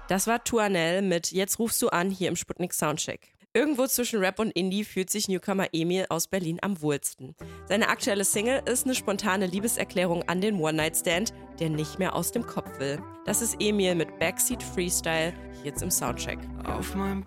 Das war Tuanel mit Jetzt rufst du an hier im Sputnik Soundcheck. Irgendwo zwischen Rap und Indie fühlt sich Newcomer Emil aus Berlin am wohlsten. Seine aktuelle Single ist eine spontane Liebeserklärung an den One-Night-Stand, der nicht mehr aus dem Kopf will. Das ist Emil mit Backseat Freestyle, hier jetzt im Soundcheck. Auf meinem